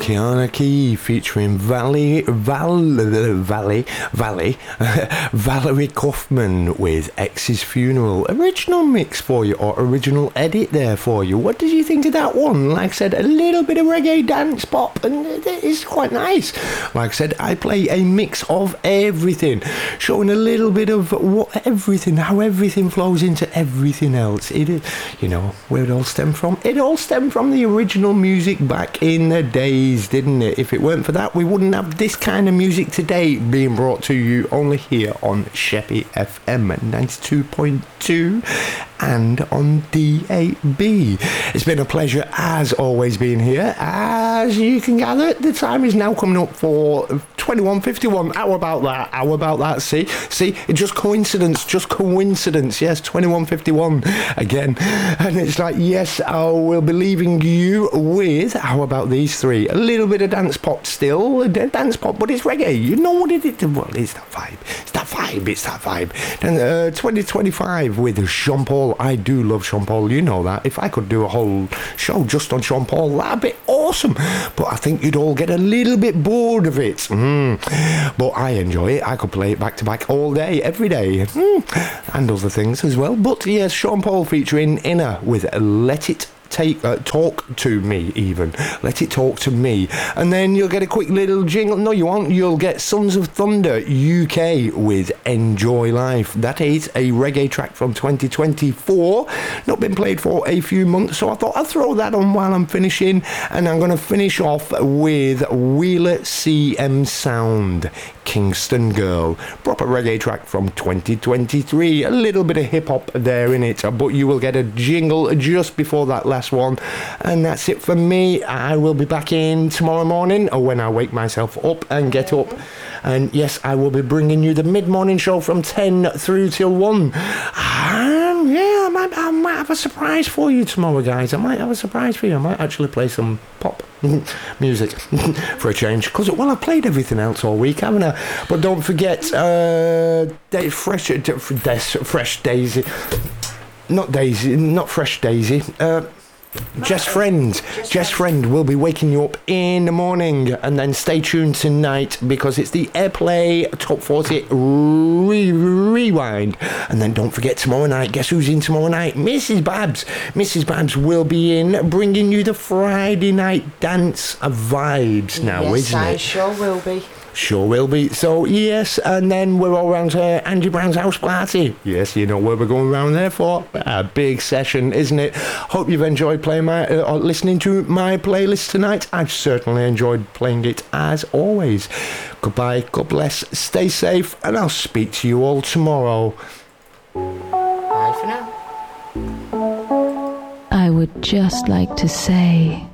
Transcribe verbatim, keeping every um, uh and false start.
Okeanaki featuring Valley, Val, Valley, Valley, Valerie Kaufman with Ex's Funeral. Original mix for you, or original edit there for you. What did you think of that one? Like I said, a little bit of reggae dance pop, and it's quite nice. Like I said, I play a mix of everything, showing a little bit of what everything, how everything flows into everything else. It is, you know, where it all stemmed from. It all stemmed from the original music back in the days, didn't it? If it weren't for that, we wouldn't have this kind of music today being brought to you only here on Sheppy F M ninety-two point two and on D A B. It's been a pleasure as always being here. As you can gather, the time is now coming up for twenty-one fifty-one. How about that? How about that? See? See? It's just coincidence. Just coincidence. Yes, twenty-one fifty-one again. And it's like, yes, I will be leaving you with, how about these three? A little bit of dance pop still. Dance pop, but it's reggae. You know what it is? Well, it's that vibe. It's that vibe. It's that vibe. And uh, twenty twenty-five with Sean Paul. I do love Sean Paul. You know that. If I could do a whole show just on Sean Paul, that'd be awesome. But I think you'd all get a little bit bored of it. Mm. But I enjoy it. I could play it back to back all day, every day. Mm. And other things as well. But yes, Sean Paul featuring Inner with Let It Take uh, Talk to Me, even Let It Talk to Me. And then you'll get a quick little jingle. No, you won't. You'll get Sons of Thunder U K with Enjoy Life. That is a reggae track from twenty twenty-four, not been played for a few months, so I thought I'd throw that on while I'm finishing. And I'm going to finish off with Wheeler C M Sound, Kingston Girl, proper reggae track from twenty twenty-three. A little bit of hip-hop there in it, but you will get a jingle just before that last one. And that's it for me. I will be back in tomorrow morning, or when I wake myself up and get up. And yes, I will be bringing you the mid-morning show from ten through till one. And yeah, I might, I might have a surprise for you tomorrow, guys. I might have a surprise for you. I might actually play some pop music for a change, because, well, I've played everything else all week, haven't I? But don't forget, uh, day, fresh, day, fresh Daisy, not Daisy, not Fresh Daisy, uh, Jess Friend, Jess Friend will be waking you up in the morning. And then stay tuned tonight, because it's the Airplay Top forty re- Rewind. And then don't forget tomorrow night, guess who's in tomorrow night? Missus Babs. Missus Babs will be in, bringing you the Friday night dance vibes now, yes, isn't I it? Yes, I sure will be. Sure will be. So, yes, and then we're all around to Angie Brown's house party. Yes, you know where we're going around there for. A big session, isn't it? Hope you've enjoyed playing my, uh, or listening to my playlist tonight. I've certainly enjoyed playing it as always. Goodbye, God bless, stay safe, and I'll speak to you all tomorrow. Bye for now. I would just like to say